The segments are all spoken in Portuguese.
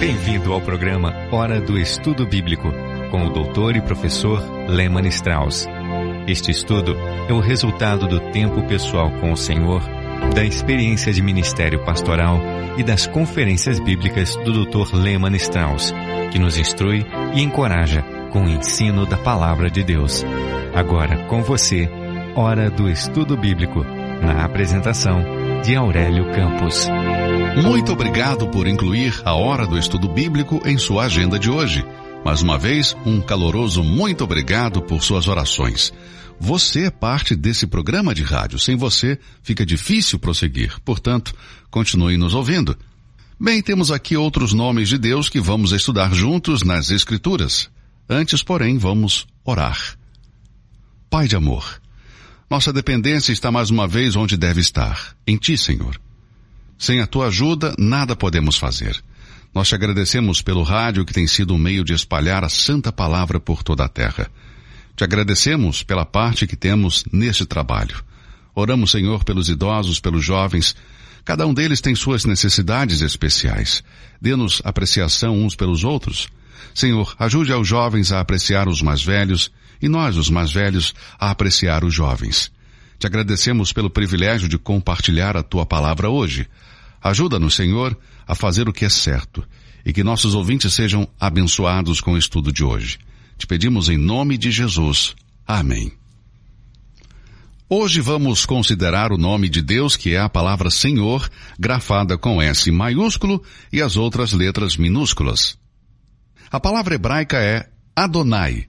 Bem-vindo ao programa Hora do Estudo Bíblico, com o doutor e professor Lehmann Strauss. Este estudo é o resultado do tempo pessoal com o Senhor, da experiência de ministério pastoral e das conferências bíblicas do Dr. Lehmann Strauss, que nos instrui e encoraja com o ensino da Palavra de Deus. Agora, com você, Hora do Estudo Bíblico, na apresentação de Aurélio Campos. Muito obrigado por incluir a Hora do Estudo Bíblico em sua agenda de hoje. Mais uma vez, um caloroso muito obrigado por suas orações. Você é parte desse programa de rádio. Sem você, fica difícil prosseguir. Portanto, continue nos ouvindo. Bem, temos aqui outros nomes de Deus que vamos estudar juntos nas Escrituras. Antes, porém, vamos orar. Pai de amor, nossa dependência está mais uma vez onde deve estar, em Ti, Senhor. Sem a Tua ajuda, nada podemos fazer. Nós te agradecemos pelo rádio que tem sido um meio de espalhar a santa palavra por toda a terra. Te agradecemos pela parte que temos neste trabalho. Oramos, Senhor, pelos idosos, pelos jovens. Cada um deles tem suas necessidades especiais. Dê-nos apreciação uns pelos outros. Senhor, ajude aos jovens a apreciar os mais velhos e nós, os mais velhos, a apreciar os jovens. Te agradecemos pelo privilégio de compartilhar a Tua palavra hoje. Ajuda-nos, Senhor, a fazer o que é certo e que nossos ouvintes sejam abençoados com o estudo de hoje. Te pedimos em nome de Jesus. Amém. Hoje vamos considerar o nome de Deus, que é a palavra Senhor, grafada com S maiúsculo e as outras letras minúsculas. A palavra hebraica é Adonai.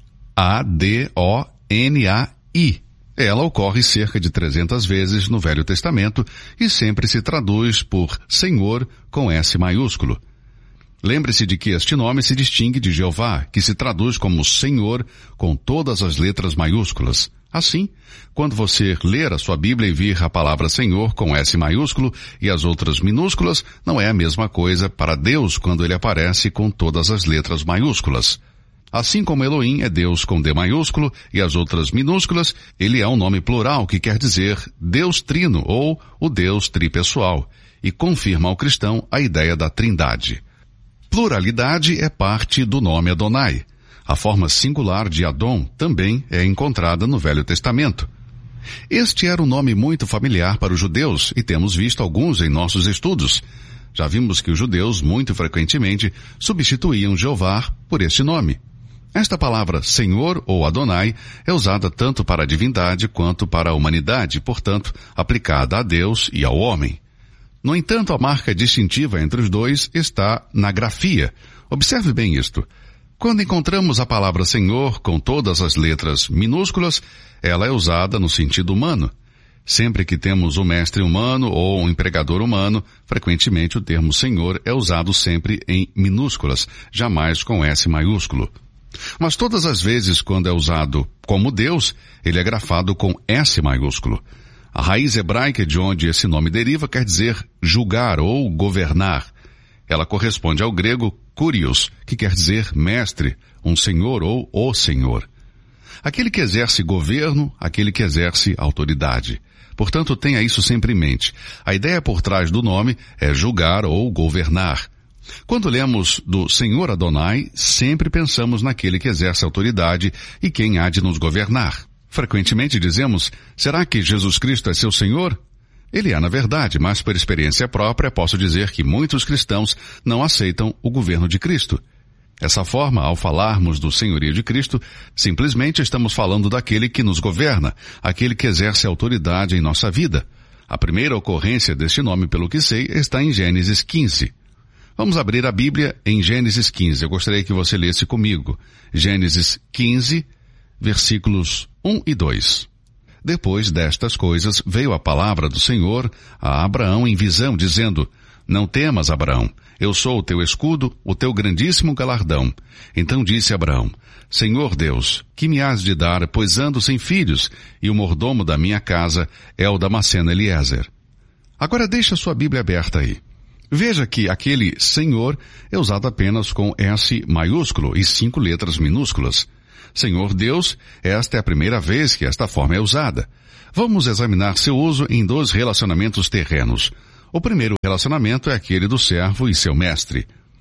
A-D-O-N-A-I. Ela ocorre cerca de 300 vezes no Velho Testamento e sempre se traduz por Senhor com S maiúsculo. Lembre-se de que este nome se distingue de Jeová, que se traduz como Senhor com todas as letras maiúsculas. Assim, quando você ler a sua Bíblia e vir a palavra Senhor com S maiúsculo e as outras minúsculas, não é a mesma coisa para Deus quando ele aparece com todas as letras maiúsculas. Assim como Elohim é Deus com D maiúsculo e as outras minúsculas, ele é um nome plural que quer dizer Deus Trino ou o Deus tripessoal e confirma ao cristão a ideia da trindade. Pluralidade é parte do nome Adonai. A forma singular de Adon também é encontrada no Velho Testamento. Este era um nome muito familiar para os judeus e temos visto alguns em nossos estudos. Já vimos que os judeus muito frequentemente substituíam Jeová por este nome. Esta palavra Senhor ou Adonai é usada tanto para a divindade quanto para a humanidade, portanto, aplicada a Deus e ao homem. No entanto, a marca distintiva entre os dois está na grafia. Observe bem isto. Quando encontramos a palavra Senhor com todas as letras minúsculas, ela é usada no sentido humano. Sempre que temos um mestre humano ou um empregador humano, frequentemente o termo Senhor é usado sempre em minúsculas, jamais com S maiúsculo. Mas todas as vezes quando é usado como Deus, ele é grafado com S maiúsculo. A raiz hebraica de onde esse nome deriva quer dizer julgar ou governar. Ela corresponde ao grego kurios, que quer dizer mestre, um senhor ou o senhor. Aquele que exerce governo, aquele que exerce autoridade. Portanto, tenha isso sempre em mente. A ideia por trás do nome é julgar ou governar. Quando lemos do Senhor Adonai, sempre pensamos naquele que exerce autoridade e quem há de nos governar. Frequentemente dizemos, será que Jesus Cristo é seu Senhor? Ele é na verdade, mas por experiência própria posso dizer que muitos cristãos não aceitam o governo de Cristo. Dessa forma, ao falarmos do senhorio de Cristo, simplesmente estamos falando daquele que nos governa, aquele que exerce autoridade em nossa vida. A primeira ocorrência deste nome, pelo que sei, está em Gênesis 15. Vamos abrir a Bíblia em Gênesis 15. Eu gostaria que você lesse comigo. Gênesis 15, versículos 1 e 2. Depois destas coisas veio a palavra do Senhor a Abraão em visão, dizendo, não temas, Abraão, eu sou o teu escudo, o teu grandíssimo galardão. Então disse Abraão, Senhor Deus, que me has de dar, pois ando sem filhos, e o mordomo da minha casa é o Damasceno Eliezer. Agora deixa sua Bíblia aberta aí. Veja que aquele Senhor é usado apenas com S maiúsculo e 5 letras minúsculas. Senhor Deus, esta é a primeira vez que esta forma é usada. Vamos examinar seu uso em 2 relacionamentos terrenos. O primeiro relacionamento é aquele do servo e seu mestre.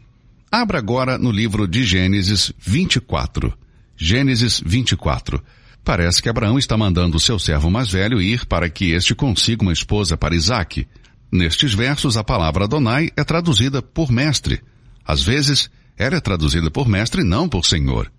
Abra agora no livro de Gênesis 24. Gênesis 24. Parece que Abraão está mandando seu servo mais velho ir para que este consiga uma esposa para Isaque. Nestes versos, a palavra Adonai é traduzida por mestre. Às vezes, ela é traduzida por mestre e não por senhor.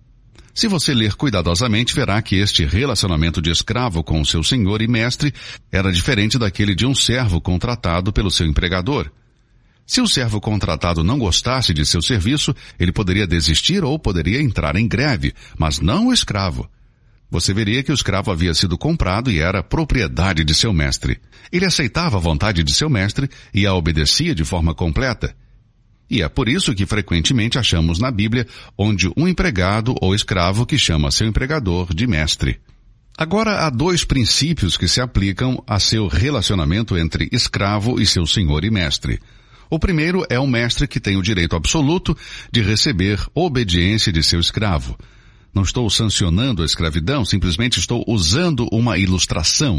Se você ler cuidadosamente, verá que este relacionamento de escravo com o seu senhor e mestre era diferente daquele de um servo contratado pelo seu empregador. Se o servo contratado não gostasse de seu serviço, ele poderia desistir ou poderia entrar em greve, mas não o escravo. Você veria que o escravo havia sido comprado e era propriedade de seu mestre. Ele aceitava a vontade de seu mestre e a obedecia de forma completa. E é por isso que frequentemente achamos na Bíblia onde um empregado ou escravo que chama seu empregador de mestre. Agora há dois princípios que se aplicam a seu relacionamento entre escravo e seu senhor e mestre. O primeiro é o mestre que tem o direito absoluto de receber obediência de seu escravo. Não estou sancionando a escravidão, simplesmente estou usando uma ilustração.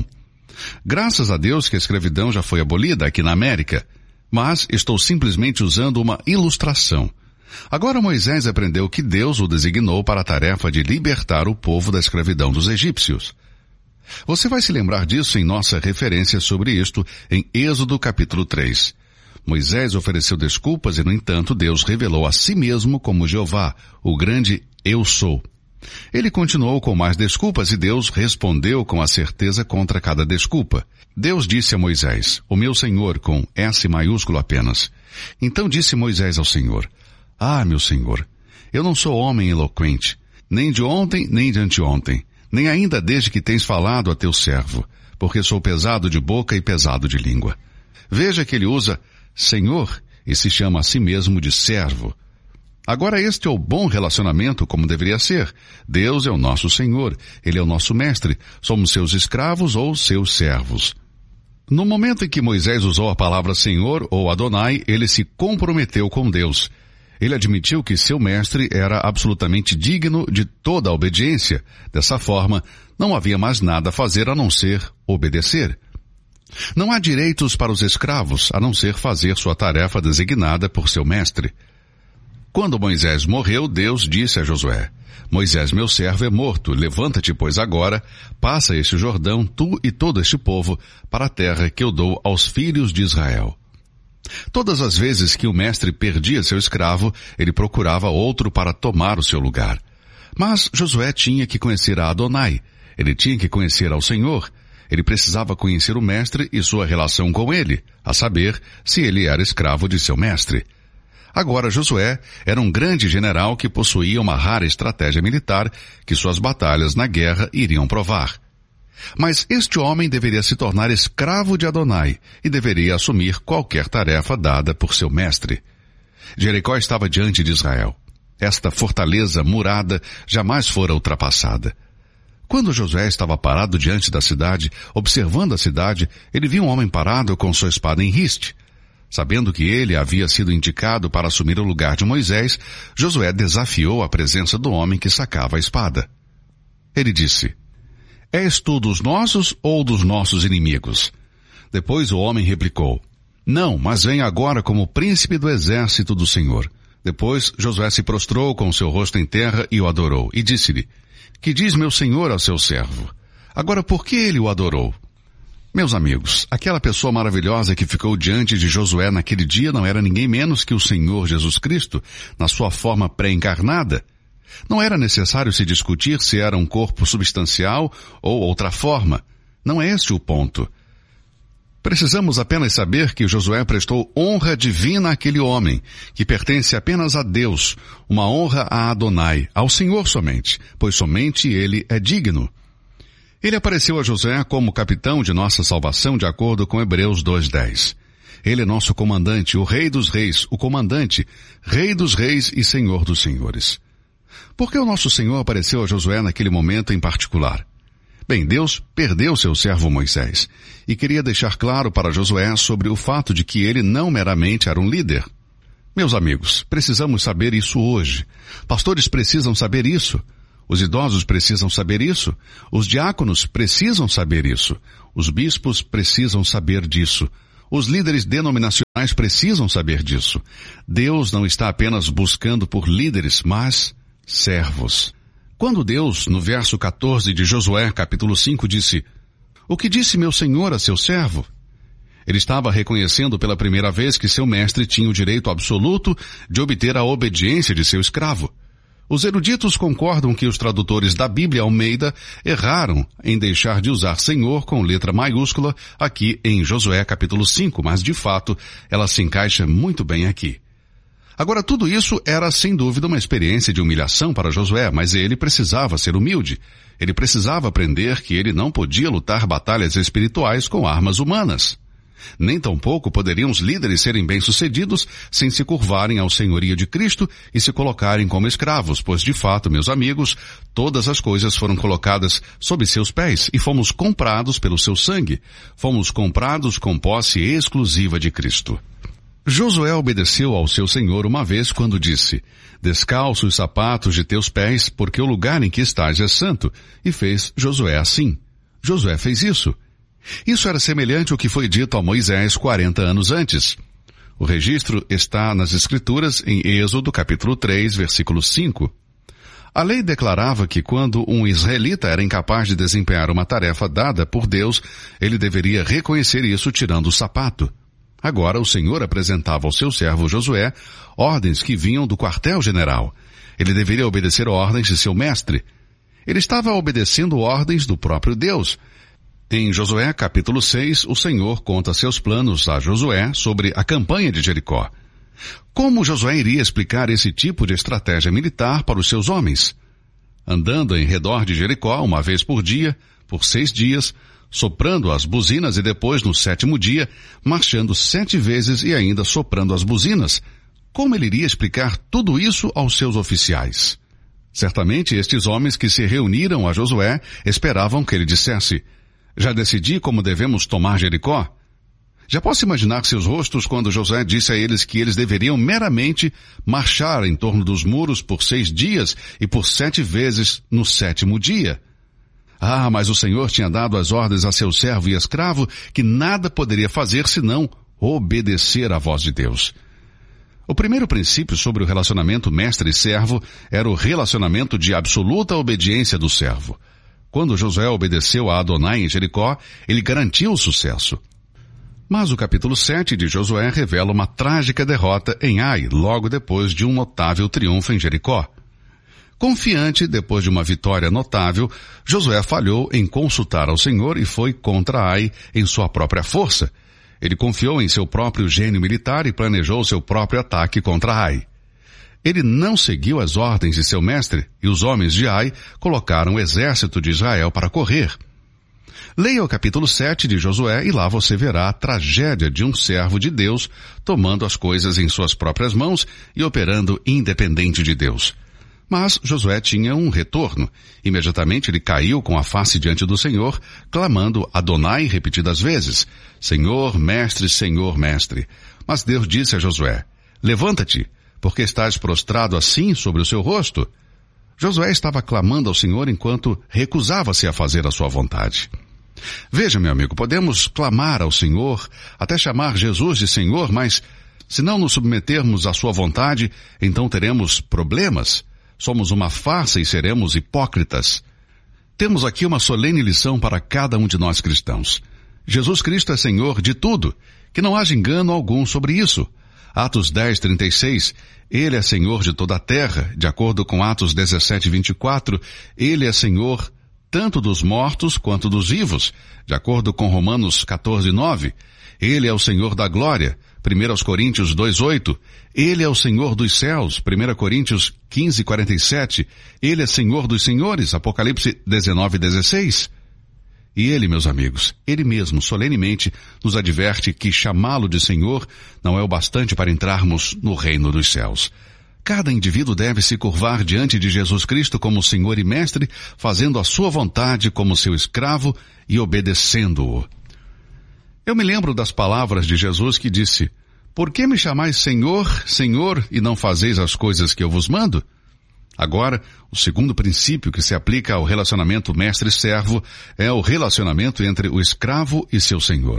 Graças a Deus que a escravidão já foi abolida aqui na América, mas estou simplesmente usando uma ilustração. Agora Moisés aprendeu que Deus o designou para a tarefa de libertar o povo da escravidão dos egípcios. Você vai se lembrar disso em nossa referência sobre isto em Êxodo capítulo 3. Moisés ofereceu desculpas e, no entanto, Deus revelou a si mesmo como Jeová, o grande Eu Sou. Ele continuou com mais desculpas e Deus respondeu com a certeza contra cada desculpa. Deus disse a Moisés, o meu Senhor, com S maiúsculo apenas. Então disse Moisés ao Senhor, meu Senhor, eu não sou homem eloquente, nem de ontem nem de anteontem, nem ainda desde que tens falado a teu servo, porque sou pesado de boca e pesado de língua. Veja que ele usa Senhor e se chama a si mesmo de servo. Agora este é o bom relacionamento como deveria ser. Deus é o nosso Senhor, Ele é o nosso mestre, somos seus escravos ou seus servos. No momento em que Moisés usou a palavra Senhor ou Adonai, ele se comprometeu com Deus. Ele admitiu que seu mestre era absolutamente digno de toda a obediência. Dessa forma, não havia mais nada a fazer a não ser obedecer. Não há direitos para os escravos, a não ser fazer sua tarefa designada por seu mestre. Quando Moisés morreu, Deus disse a Josué, Moisés, meu servo, é morto, levanta-te, pois agora, passa este Jordão, tu e todo este povo, para a terra que eu dou aos filhos de Israel. Todas as vezes que o mestre perdia seu escravo, ele procurava outro para tomar o seu lugar. Mas Josué tinha que conhecer a Adonai, ele tinha que conhecer ao Senhor. Ele precisava conhecer o mestre e sua relação com ele, a saber, se ele era escravo de seu mestre. Agora Josué era um grande general que possuía uma rara estratégia militar que suas batalhas na guerra iriam provar. Mas este homem deveria se tornar escravo de Adonai e deveria assumir qualquer tarefa dada por seu mestre. Jericó estava diante de Israel. Esta fortaleza murada jamais fora ultrapassada. Quando Josué estava parado diante da cidade, observando a cidade, ele viu um homem parado com sua espada em riste. Sabendo que ele havia sido indicado para assumir o lugar de Moisés, Josué desafiou a presença do homem que sacava a espada. Ele disse, És tu dos nossos ou dos nossos inimigos? Depois o homem replicou, Não, mas vem agora como príncipe do exército do Senhor. Depois Josué se prostrou com seu rosto em terra e o adorou, e disse-lhe, Que diz meu senhor ao seu servo? Agora por que ele o adorou? Meus amigos, aquela pessoa maravilhosa que ficou diante de Josué naquele dia não era ninguém menos que o Senhor Jesus Cristo, na sua forma pré-encarnada. Não era necessário se discutir se era um corpo substancial ou outra forma. Não é este o ponto. Precisamos apenas saber que Josué prestou honra divina àquele homem, que pertence apenas a Deus, uma honra a Adonai, ao Senhor somente, pois somente Ele é digno. Ele apareceu a Josué como capitão de nossa salvação de acordo com Hebreus 2:10. Ele é nosso comandante, o Rei dos Reis, o comandante, Rei dos Reis e Senhor dos Senhores. Por que o nosso Senhor apareceu a Josué naquele momento em particular? Bem, Deus perdeu seu servo Moisés e queria deixar claro para Josué sobre o fato de que ele não meramente era um líder. Meus amigos, precisamos saber isso hoje. Pastores precisam saber isso. Os idosos precisam saber isso. Os diáconos precisam saber isso. Os bispos precisam saber disso. Os líderes denominacionais precisam saber disso. Deus não está apenas buscando por líderes, mas servos. Quando Deus, no verso 14 de Josué, capítulo 5, disse: "O que disse meu senhor a seu servo?" Ele estava reconhecendo pela primeira vez que seu mestre tinha o direito absoluto de obter a obediência de seu escravo. Os eruditos concordam que os tradutores da Bíblia Almeida erraram em deixar de usar Senhor com letra maiúscula aqui em Josué capítulo 5, mas de fato ela se encaixa muito bem aqui. Agora, tudo isso era sem dúvida uma experiência de humilhação para Josué, mas ele precisava ser humilde. Ele precisava aprender que ele não podia lutar batalhas espirituais com armas humanas. Nem tampouco poderiam os líderes serem bem-sucedidos sem se curvarem ao senhorio de Cristo e se colocarem como escravos, pois de fato, meus amigos, todas as coisas foram colocadas sob seus pés e fomos comprados pelo seu sangue. Fomos comprados com posse exclusiva de Cristo. Josué obedeceu ao seu senhor uma vez quando disse: "Descalça os sapatos de teus pés, porque o lugar em que estás é santo", e fez Josué assim. Josué fez isso. Isso era semelhante ao que foi dito a Moisés 40 anos antes. O registro está nas Escrituras em Êxodo capítulo 3, versículo 5. A lei declarava que quando um israelita era incapaz de desempenhar uma tarefa dada por Deus, ele deveria reconhecer isso tirando o sapato. Agora o Senhor apresentava ao seu servo Josué ordens que vinham do quartel-general. Ele deveria obedecer ordens de seu mestre. Ele estava obedecendo ordens do próprio Deus. Em Josué capítulo 6, o Senhor conta seus planos a Josué sobre a campanha de Jericó. Como Josué iria explicar esse tipo de estratégia militar para os seus homens? Andando em redor de Jericó uma vez por dia, por 6 dias, soprando as buzinas e depois, no 7º dia, marchando 7 vezes e ainda soprando as buzinas. Como ele iria explicar tudo isso aos seus oficiais? Certamente estes homens que se reuniram a Josué esperavam que ele dissesse: "Já decidi como devemos tomar Jericó?" Já posso imaginar seus rostos quando Josué disse a eles que eles deveriam meramente marchar em torno dos muros por 6 dias e por 7 vezes no 7º dia. Ah, mas o Senhor tinha dado as ordens a seu servo e escravo que nada poderia fazer senão obedecer à voz de Deus. O primeiro princípio sobre o relacionamento mestre e servo era o relacionamento de absoluta obediência do servo. Quando Josué obedeceu a Adonai em Jericó, ele garantiu o sucesso. Mas o capítulo 7 de Josué revela uma trágica derrota em Ai, logo depois de um notável triunfo em Jericó. Confiante, depois de uma vitória notável, Josué falhou em consultar ao Senhor e foi contra Ai em sua própria força. Ele confiou em seu próprio gênio militar e planejou seu próprio ataque contra Ai. Ele não seguiu as ordens de seu mestre, e os homens de Ai colocaram o exército de Israel para correr. Leia o capítulo 7 de Josué e lá você verá a tragédia de um servo de Deus tomando as coisas em suas próprias mãos e operando independente de Deus. Mas Josué tinha um retorno. Imediatamente ele caiu com a face diante do Senhor, clamando Adonai repetidas vezes: "Senhor, mestre, Senhor, mestre." Mas Deus disse a Josué: "Levanta-te, porque estás prostrado assim sobre o seu rosto?" Josué estava clamando ao Senhor enquanto recusava-se a fazer a sua vontade. Veja, meu amigo, podemos clamar ao Senhor, até chamar Jesus de Senhor, mas se não nos submetermos à sua vontade, então teremos problemas. Somos uma farsa e seremos hipócritas. Temos aqui uma solene lição para cada um de nós cristãos. Jesus Cristo é Senhor de tudo, que não haja engano algum sobre isso. Atos 10:36, Ele é Senhor de toda a terra. De acordo com Atos 17:24, Ele é Senhor tanto dos mortos quanto dos vivos. De acordo com Romanos 14:9, Ele é o Senhor da glória. 1 Coríntios 2:8, Ele é o Senhor dos céus. 1 Coríntios 15:47, Ele é Senhor dos senhores. Apocalipse 19:16. E Ele, meus amigos, Ele mesmo solenemente nos adverte que chamá-lo de Senhor não é o bastante para entrarmos no reino dos céus. Cada indivíduo deve se curvar diante de Jesus Cristo como Senhor e Mestre, fazendo a sua vontade como seu escravo e obedecendo-o. Eu me lembro das palavras de Jesus que disse: "Por que me chamais Senhor, Senhor, e não fazeis as coisas que eu vos mando?" Agora, o segundo princípio que se aplica ao relacionamento mestre-servo é o relacionamento entre o escravo e seu senhor.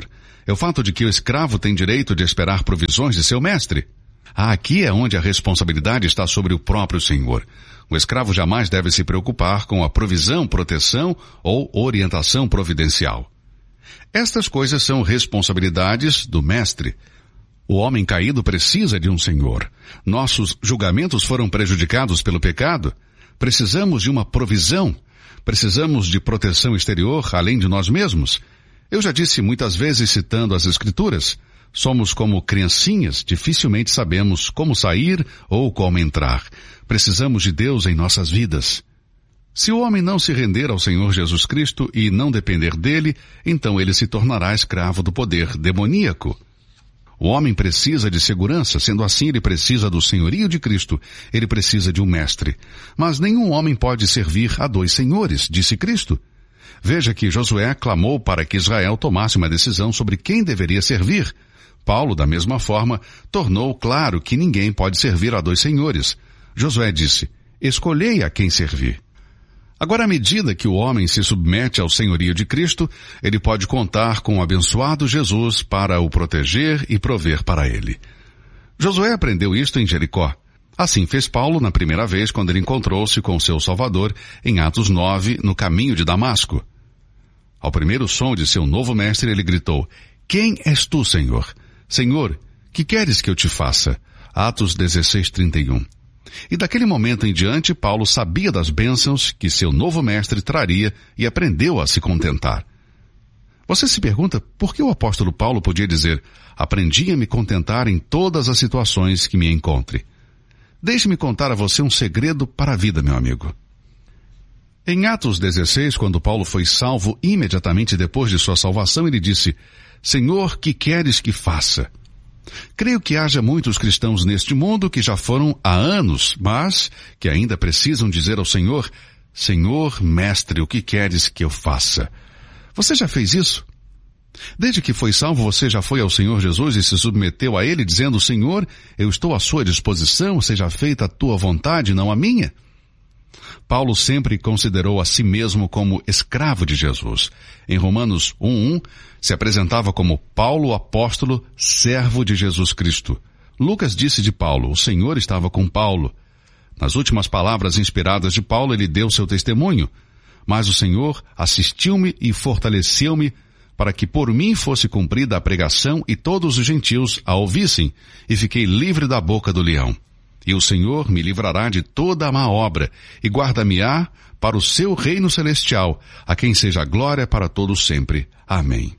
É o fato de que o escravo tem direito de esperar provisões de seu mestre. Aqui é onde a responsabilidade está sobre o próprio Senhor. O escravo jamais deve se preocupar com a provisão, proteção ou orientação providencial. Estas coisas são responsabilidades do mestre. O homem caído precisa de um Senhor. Nossos julgamentos foram prejudicados pelo pecado. Precisamos de uma provisão. Precisamos de proteção exterior, além de nós mesmos. Eu já disse muitas vezes citando as Escrituras, somos como criancinhas, dificilmente sabemos como sair ou como entrar. Precisamos de Deus em nossas vidas. Se o homem não se render ao Senhor Jesus Cristo e não depender dele, então ele se tornará escravo do poder demoníaco. O homem precisa de segurança, sendo assim ele precisa do senhorio de Cristo, ele precisa de um mestre. Mas nenhum homem pode servir a dois senhores, disse Cristo. Veja que Josué clamou para que Israel tomasse uma decisão sobre quem deveria servir. Paulo, da mesma forma, tornou claro que ninguém pode servir a dois senhores. Josué disse, escolhei a quem servir. Agora, à medida que o homem se submete ao senhorio de Cristo, ele pode contar com o abençoado Jesus para o proteger e prover para ele. Josué aprendeu isto em Jericó. Assim fez Paulo na primeira vez quando ele encontrou-se com seu Salvador em Atos 9, no caminho de Damasco. Ao primeiro som de seu novo mestre, ele gritou, quem és tu, Senhor? Senhor, que queres que eu te faça? Atos 16:31. E daquele momento em diante, Paulo sabia das bênçãos que seu novo mestre traria e aprendeu a se contentar. Você se pergunta por que o apóstolo Paulo podia dizer, aprendi a me contentar em todas as situações que me encontre. Deixe-me contar a você um segredo para a vida, meu amigo. Em Atos 16, quando Paulo foi salvo imediatamente depois de sua salvação, ele disse, Senhor, que queres que faça? Creio que haja muitos cristãos neste mundo que já foram há anos, mas que ainda precisam dizer ao Senhor, Senhor, Mestre, o que queres que eu faça? Você já fez isso? Desde que foi salvo, você já foi ao Senhor Jesus e se submeteu a Ele, dizendo, Senhor, eu estou à sua disposição, seja feita a tua vontade, não a minha? Paulo sempre considerou a si mesmo como escravo de Jesus. Em Romanos 1:1, se apresentava como Paulo, apóstolo, servo de Jesus Cristo. Lucas disse de Paulo, o Senhor estava com Paulo. Nas últimas palavras inspiradas de Paulo, ele deu seu testemunho. Mas o Senhor assistiu-me e fortaleceu-me para que por mim fosse cumprida a pregação e todos os gentios a ouvissem, e fiquei livre da boca do leão. E o Senhor me livrará de toda a má obra, e guarda-me-á para o seu reino celestial, a quem seja glória para todos sempre. Amém.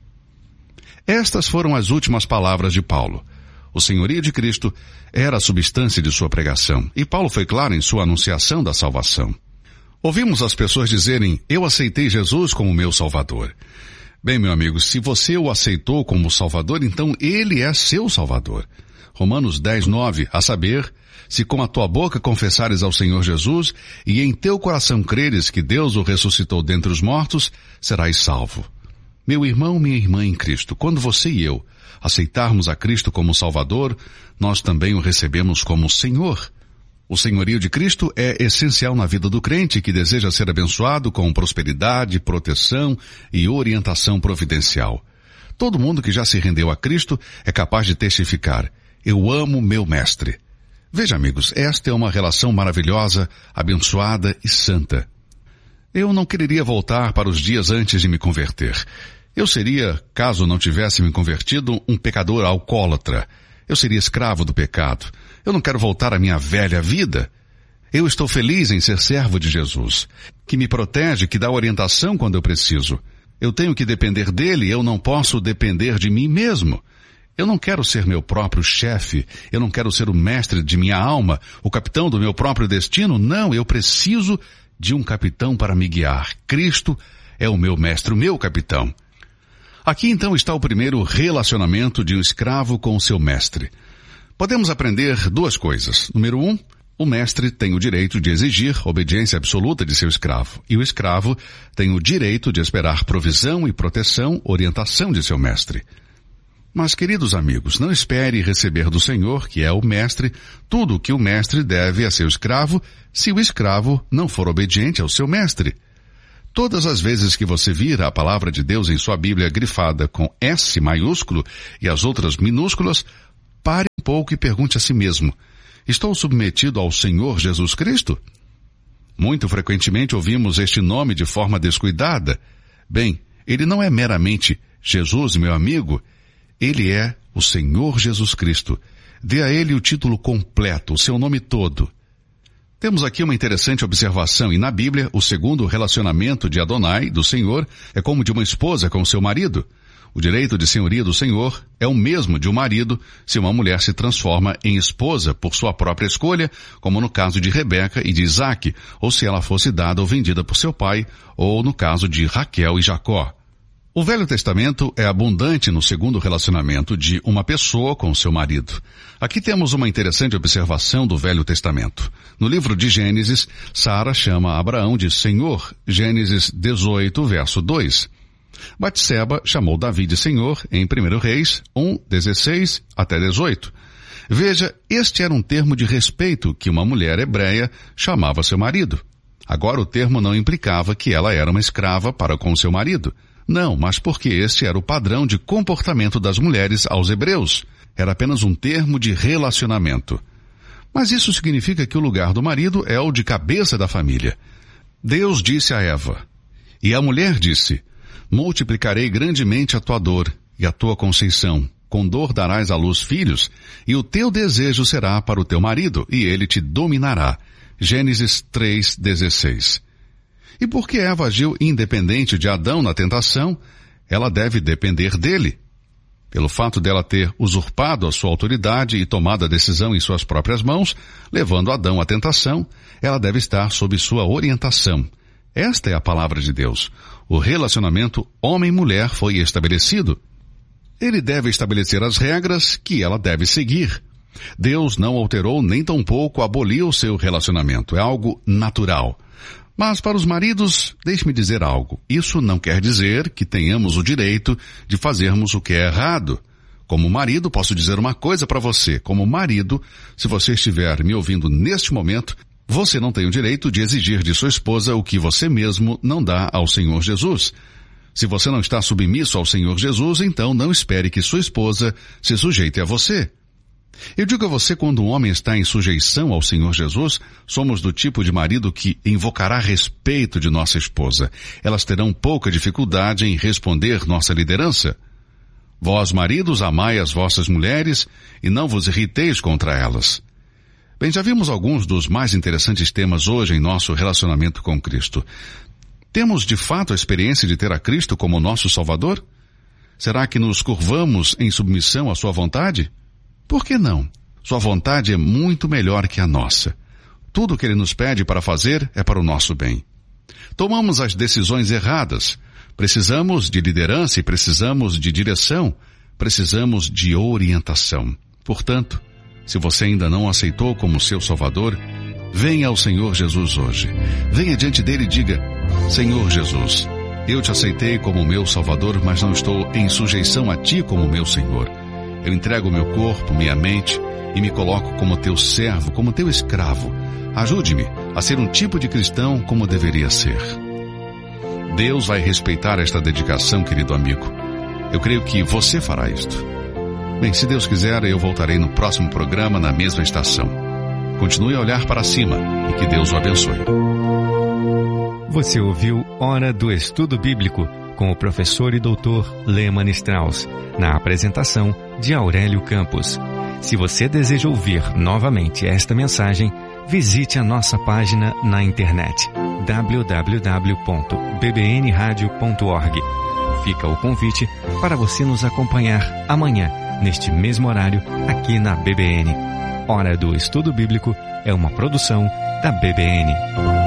Estas foram as últimas palavras de Paulo. O senhorio de Cristo era a substância de sua pregação, e Paulo foi claro em sua anunciação da salvação. Ouvimos as pessoas dizerem, eu aceitei Jesus como meu Salvador. Bem, meu amigo, se você o aceitou como Salvador, então ele é seu Salvador. Romanos 10:9, a saber, se com a tua boca confessares ao Senhor Jesus e em teu coração creres que Deus o ressuscitou dentre os mortos, serás salvo. Meu irmão, minha irmã em Cristo, quando você e eu aceitarmos a Cristo como Salvador, nós também o recebemos como Senhor. O senhorio de Cristo é essencial na vida do crente que deseja ser abençoado com prosperidade, proteção e orientação providencial. Todo mundo que já se rendeu a Cristo é capaz de testificar, eu amo meu mestre. Veja, amigos, esta é uma relação maravilhosa, abençoada e santa. Eu não quereria voltar para os dias antes de me converter. Eu seria, caso não tivesse me convertido, um pecador alcoólatra. Eu seria escravo do pecado. Eu não quero voltar à minha velha vida. Eu estou feliz em ser servo de Jesus, que me protege, que dá orientação quando eu preciso. Eu tenho que depender dele, eu não posso depender de mim mesmo. Eu não quero ser meu próprio chefe, eu não quero ser o mestre de minha alma, o capitão do meu próprio destino. Não, eu preciso de um capitão para me guiar. Cristo é o meu mestre, o meu capitão. Aqui então está o primeiro relacionamento de um escravo com o seu mestre. Podemos aprender duas coisas. Número 1, o mestre tem o direito de exigir obediência absoluta de seu escravo, e o escravo tem o direito de esperar provisão e proteção, orientação de seu mestre. Mas, queridos amigos, não espere receber do Senhor, que é o mestre, tudo o que o mestre deve a seu escravo, se o escravo não for obediente ao seu mestre. Todas as vezes que você vir a palavra de Deus em sua Bíblia grifada com S maiúsculo e as outras minúsculas, pare um pouco e pergunte a si mesmo: estou submetido ao Senhor Jesus Cristo? Muito frequentemente ouvimos este nome de forma descuidada. Bem, ele não é meramente Jesus, meu amigo. Ele é o Senhor Jesus Cristo. Dê a ele o título completo, o seu nome todo. Temos aqui uma interessante observação, e na Bíblia, o segundo relacionamento de Adonai, do Senhor, é como de uma esposa com seu marido. O direito de senhoria do Senhor é o mesmo de um marido se uma mulher se transforma em esposa por sua própria escolha, como no caso de Rebeca e de Isaque, ou se ela fosse dada ou vendida por seu pai, ou no caso de Raquel e Jacó. O Velho Testamento é abundante no segundo relacionamento de uma pessoa com seu marido. Aqui temos uma interessante observação do Velho Testamento. No livro de Gênesis, Sara chama Abraão de Senhor, Gênesis 18, verso 2. Batseba chamou Davi de Senhor em 1 Reis 1, 16 até 18. Veja, este era um termo de respeito que uma mulher hebreia chamava seu marido. Agora o termo não implicava que ela era uma escrava para com seu marido. Não, mas porque este era o padrão de comportamento das mulheres aos hebreus. Era apenas um termo de relacionamento. Mas isso significa que o lugar do marido é o de cabeça da família. Deus disse a Eva, e a mulher disse: multiplicarei grandemente a tua dor e a tua conceição. Com dor darás à luz filhos, e o teu desejo será para o teu marido, e ele te dominará. Gênesis 3:16. E porque Eva agiu independente de Adão na tentação, ela deve depender dele. Pelo fato dela ter usurpado a sua autoridade e tomado a decisão em suas próprias mãos, levando Adão à tentação, ela deve estar sob sua orientação. Esta é a palavra de Deus. O relacionamento homem-mulher foi estabelecido. Ele deve estabelecer as regras que ela deve seguir. Deus não alterou nem tampouco aboliu seu relacionamento. É algo natural. Mas para os maridos, deixe-me dizer algo. Isso não quer dizer que tenhamos o direito de fazermos o que é errado. Como marido, posso dizer uma coisa para você. Como marido, se você estiver me ouvindo neste momento, você não tem o direito de exigir de sua esposa o que você mesmo não dá ao Senhor Jesus. Se você não está submisso ao Senhor Jesus, então não espere que sua esposa se sujeite a você. Eu digo a você, quando um homem está em sujeição ao Senhor Jesus, somos do tipo de marido que invocará respeito de nossa esposa. Elas terão pouca dificuldade em responder nossa liderança. Vós, maridos, amai as vossas mulheres e não vos irriteis contra elas. Bem, já vimos alguns dos mais interessantes temas hoje em nosso relacionamento com Cristo. Temos de fato a experiência de ter a Cristo como nosso Salvador? Será que nos curvamos em submissão à sua vontade? Por que não? Sua vontade é muito melhor que a nossa. Tudo o que Ele nos pede para fazer é para o nosso bem. Tomamos as decisões erradas. Precisamos de liderança e precisamos de direção. Precisamos de orientação. Portanto, se você ainda não aceitou como seu Salvador, venha ao Senhor Jesus hoje. Venha diante dele e diga: Senhor Jesus, eu te aceitei como meu Salvador, mas não estou em sujeição a ti como meu Senhor. Eu entrego meu corpo, minha mente e me coloco como teu servo, como teu escravo. Ajude-me a ser um tipo de cristão como deveria ser. Deus vai respeitar esta dedicação, querido amigo. Eu creio que você fará isto. Bem, se Deus quiser, eu voltarei no próximo programa na mesma estação. Continue a olhar para cima e que Deus o abençoe. Você ouviu Hora do Estudo Bíblico com o professor e doutor Leman Strauss, na apresentação de Aurélio Campos. Se você deseja ouvir novamente esta mensagem, visite a nossa página na internet www.bbnradio.org. Fica o convite para você nos acompanhar amanhã, neste mesmo horário, aqui na BBN. Hora do Estudo Bíblico é uma produção da BBN.